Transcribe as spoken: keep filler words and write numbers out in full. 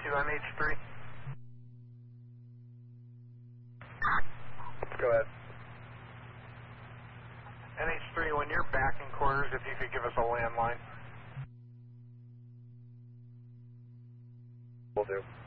to N H three. Go ahead. N H three, when you're back in quarters, if you could give us a landline. Will do.